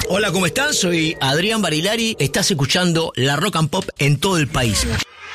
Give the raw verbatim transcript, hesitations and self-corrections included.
Hola, ¿cómo están? Soy Adrián Barilari. Estás escuchando la Rock and Pop en todo el país.